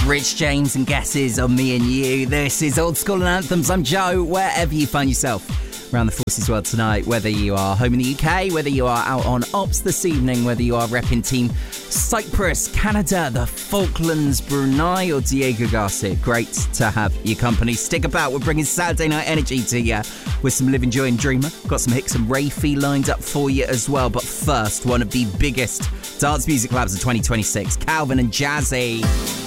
Rich James and Guesses on Me and You. This is Old School and Anthems. I'm Joe. Wherever you find yourself around the Forces world tonight, whether you are home in the UK, whether you are out on ops this evening, whether you are repping Team Cyprus, Canada, the Falklands, Brunei or Diego Garcia, great to have your company. Stick about. We're bringing Saturday night energy to you with some Living Joy and Dreamer. Got some Hicks and Rafie lined up for you as well. But first, one of the biggest dance music collabs of 2026, Calvin and Jazzy.